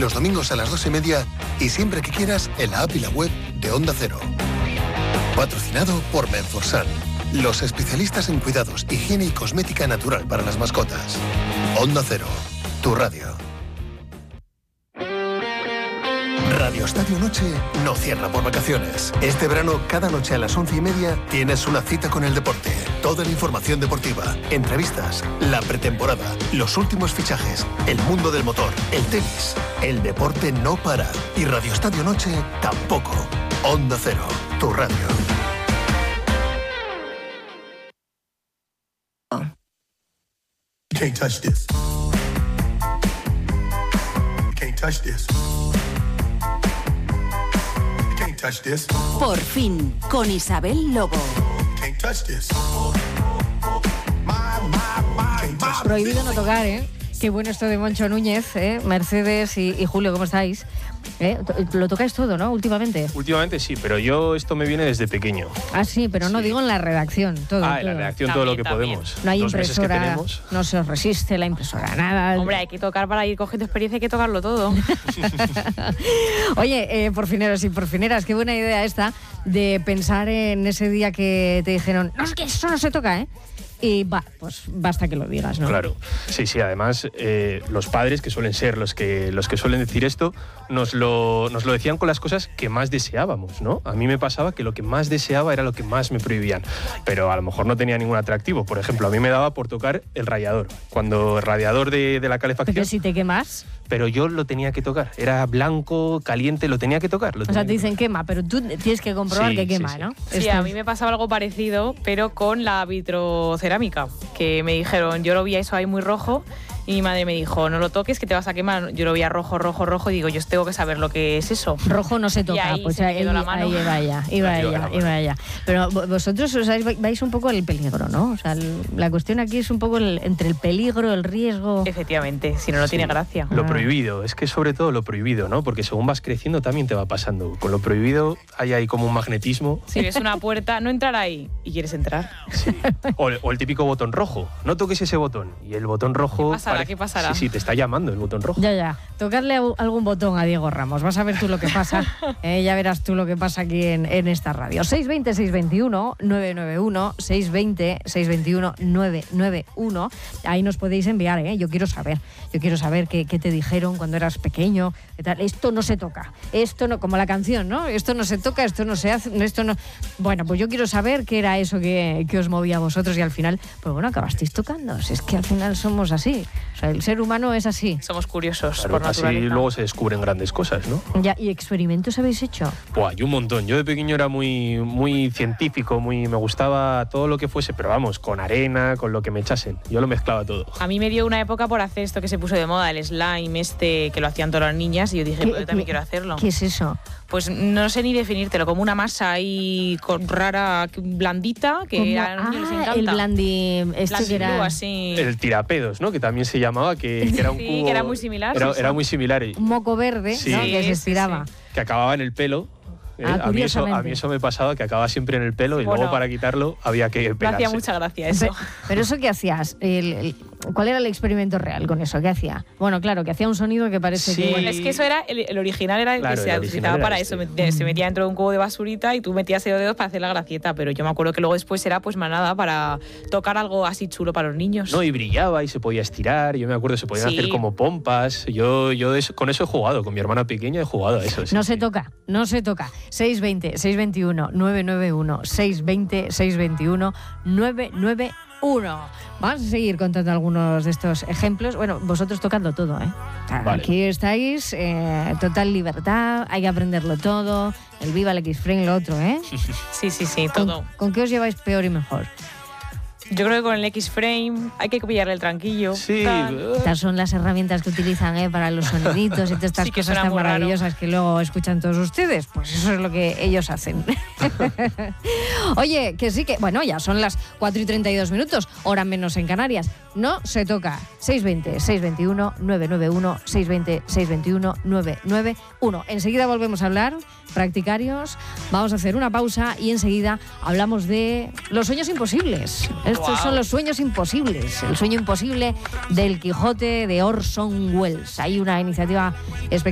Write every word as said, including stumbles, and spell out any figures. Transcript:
los domingos a las dos y media y siempre que quieras en la app y la web de Onda Cero. Patrocinado por Menforsan, los especialistas en cuidados, higiene y cosmética natural para las mascotas. Onda Cero, tu radio. Radio Estadio Noche no cierra por vacaciones. Este verano, cada noche a las once y media, tienes una cita con el deporte. Toda la información deportiva, entrevistas, la pretemporada, los últimos fichajes, el mundo del motor, el tenis. El deporte no para. Y Radio Estadio Noche tampoco. Onda Cero, tu radio. You can't touch this. You can't touch this. Touch this. Por fin, con Isabel Lobo. Can't touch this. Prohibido no tocar, ¿eh? Qué bueno esto de Moncho Núñez, ¿eh? Mercedes y, y Julio, ¿cómo estáis? ¿Eh? Lo tocáis todo, ¿no? Últimamente. Últimamente sí, pero yo esto me viene desde pequeño. Ah, sí, pero no sí. digo en la redacción, todo. Ah, en todo. la redacción También, todo lo que también. podemos. No hay Los meses que impresora, tenemos. no se os resiste la impresora, nada. Hombre, hay que tocar para ir cogiendo experiencia, hay que tocarlo todo. Oye, eh, porfineros y porfineras, qué buena idea esta de pensar en ese día que te dijeron, no, es que eso no se toca, ¿eh? Y va, pues basta que lo digas, ¿no? Claro, sí, sí, además eh, los padres, que suelen ser los que, los que suelen decir esto, nos lo, nos lo decían con las cosas que más deseábamos, ¿no? A mí me pasaba que lo que más deseaba era lo que más me prohibían, pero a lo mejor no tenía ningún atractivo. Por ejemplo, a mí me daba por tocar el radiador, cuando el radiador de, de la calefacción... Porque si te quemas... Pero yo lo tenía que tocar, era blanco, caliente, lo tenía que tocar. Lo O tenía sea, te dicen quema, pero tú tienes que comprobar Sí, que quema, sí, sí. ¿no? Sí, Esto a es- mí me pasaba algo parecido, pero con la vitrocerámica, que me dijeron, yo lo vi eso ahí muy rojo, y mi madre me dijo, no lo toques, que te vas a quemar. Yo lo veía rojo, rojo, rojo, y digo, yo tengo que saber lo que es eso. Rojo no se toca, ahí pues se me ahí, quedó la mano. ahí iba ella, iba Ahí va ella, la mano. iba ella. Pero vo- vosotros o sea, vais un poco al peligro, ¿no? O sea, el- la cuestión aquí es un poco el- entre el peligro, el riesgo... Efectivamente, si no, no Sí. tiene gracia. Lo Ah. prohibido, es que sobre todo lo prohibido, ¿no? Porque según vas creciendo también te va pasando. Con lo prohibido hay ahí como un magnetismo. Si ves una puerta, no entrar ahí, y quieres entrar. Sí. O, o el típico botón rojo. No toques ese botón. Y el botón rojo... ¿Qué pasará? parece- ¿Qué pasará? Sí, sí, te está llamando el botón rojo. Ya, ya. Tocarle a- algún botón a Diego Ramos. Vas a ver tú lo que pasa. Eh, ya verás tú lo que pasa aquí en, en esta radio. seis veinte, seis veintiuno, nueve noventa y uno, seis veinte, seis veintiuno, nueve noventa y uno. Ahí nos podéis enviar, ¿eh? Yo quiero saber. Yo quiero saber qué, qué te dijeron cuando eras pequeño. Qué tal. Esto no se toca. Esto no, como la canción, ¿no? Esto no se toca, esto no se hace, esto no... Bueno, pues yo quiero saber qué era eso que, que os movía a vosotros y al final, pues bueno, acabasteis tocando. Si es que al final somos así. O sea, el ser humano es así. Somos curiosos Claro, por así naturaleza. luego se descubren grandes cosas, ¿no? Ya, ¿y experimentos habéis hecho? Buah, y un montón. Yo de pequeño era muy, muy científico, muy, me gustaba todo lo que fuese, pero vamos, con arena, con lo que me echasen. Yo lo mezclaba todo. A mí me dio una época por hacer esto que se puso de moda, el slime este, que lo hacían todas las niñas, y yo dije, ¿Qué- pues yo también qué- quiero hacerlo. ¿Qué es eso? Pues no sé ni definírtelo, como una masa ahí con- rara, blandita, que Como- a los niños les ah, encanta. el blandi... Este Blandi que glue, era así. El tirapedos, ¿no? Que también se llamaba, que, que era un Sí, cubo... que era muy similar, Era, sí, era sí. muy similar, y- un moco verde, Sí. ¿no? Que se Sí, sí, estiraba. sí. que acababa en el pelo. ¿eh? Ah, a, mí eso, curiosamente. a mí eso me pasaba, que acababa siempre en el pelo y Bueno, luego para quitarlo había que Me pegarse. hacía mucha gracia eso. Pe- Pero eso ¿qué hacías? El- el- ¿Cuál era el experimento real con eso? ¿Qué hacía? Bueno, claro, que hacía un sonido que parece Sí. que... Bueno, es que eso era, el, el original era el Claro, que se el original utilizaba era para este. eso. Me- Se metía dentro de un cubo de basurita y tú metías los dedos para hacer la gracieta, pero yo me acuerdo que luego después era pues más nada para tocar algo así chulo para los niños. No, y brillaba y se podía estirar. Yo me acuerdo, se podían Sí. hacer como pompas. Yo, yo de eso- con eso he jugado, con mi hermana pequeña he jugado a eso. sí, No se sí. toca, no se toca. seis veinte, seis veintiuno, nueve noventa y uno, seis veinte, seis veintiuno, nueve noventa y uno. Vamos a seguir contando algunos de estos ejemplos. Bueno, vosotros tocando todo, ¿eh? O sea, Vale. Aquí estáis, eh, total libertad, hay que aprenderlo todo. El Viva el X-Frame, lo otro, ¿eh? Sí, sí, sí, ¿Con, todo. ¿Con qué os lleváis peor y mejor? Yo creo que con el X-Frame hay que pillarle el tranquillo. Sí, tal. Estas son las herramientas que utilizan ¿eh? para los soniditos y todas estas Sí, que cosas suena tan muy raro. maravillosas que luego escuchan todos ustedes. Pues eso es lo que ellos hacen. Oye, que sí que... Bueno, ya son las cuatro y treinta y dos minutos, hora menos en Canarias. No se toca. seis veinte, seis veintiuno, nueve noventa y uno, seis veinte, seis veintiuno, nueve noventa y uno. Enseguida volvemos a hablar, practicarios. Vamos a hacer una pausa y enseguida hablamos de los sueños imposibles. Estos Wow. son los sueños imposibles. El sueño imposible del Quijote de Orson Welles. Hay una iniciativa espectacular.